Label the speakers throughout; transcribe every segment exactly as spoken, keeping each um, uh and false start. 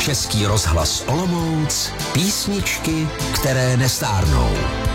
Speaker 1: Český rozhlas Olomouc, písničky, které nestárnou.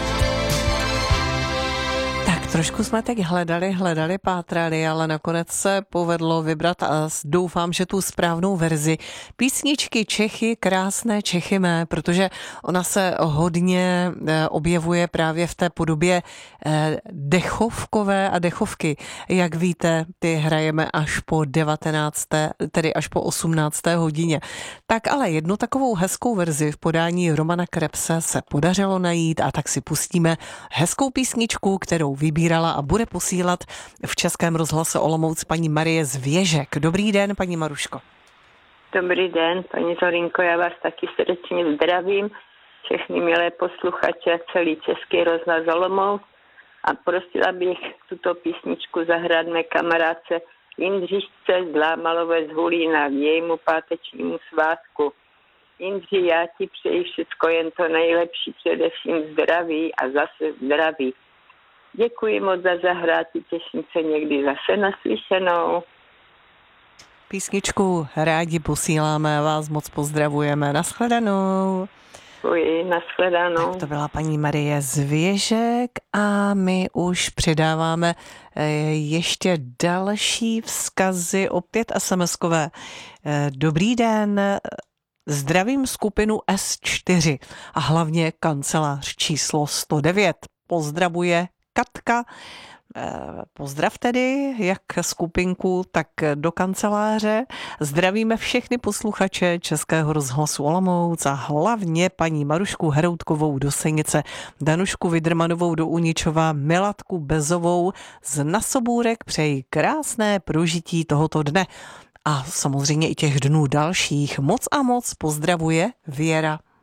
Speaker 2: Trošku jsme teď hledali, hledali, pátrali, ale nakonec se povedlo vybrat a doufám, že tu správnou verzi písničky Čechy, krásné Čechy mé, protože ona se hodně objevuje právě v té podobě dechovkové a dechovky. Jak víte, ty hrajeme až po devatenácté, tedy až po osmnácté hodině. Tak ale jednu takovou hezkou verzi v podání Romana Krebse se podařilo najít a tak si pustíme hezkou písničku, kterou vybírá a bude posílat v Českém rozhlase Olomouc paní Marie z Věžek. Dobrý den, paní Maruško.
Speaker 3: Dobrý den, paní Zorinko, já vás taky srdečně zdravím, všechny milé posluchače, celý Český rozhlas Olomouc a prosila bych tuto písničku zahrát mé kamarádce Jindřišce z Lámalové z Hulína k jejímu pátečnímu svátku. Jindři, já ti přeji všecko jen to nejlepší, především zdraví a zase zdraví. Děkuji moc za zahrátí, těším se někdy zase naslyšenou.
Speaker 2: Písničku rádi posíláme a vás moc pozdravujeme. Naschledanou.
Speaker 3: Děkuji, naschledanou.
Speaker 2: Tak to byla paní Marie z Věžek a my už přidáváme ještě další vzkazy, opět es em eskové. Dobrý den, zdravím skupinu es čtyři a hlavně kancelář číslo sto devět. Pozdravuje Katka. Pozdrav tedy, jak skupinku, tak do kanceláře. Zdravíme všechny posluchače Českého rozhlasu Olomouc a hlavně paní Marušku Heroutkovou do Senice, Danušku Vidrmanovou do Uničova, Milatku Bezovou z Nasobůrek. Přeji krásné prožití tohoto dne a samozřejmě i těch dnů dalších. Moc a moc pozdravuje Věra.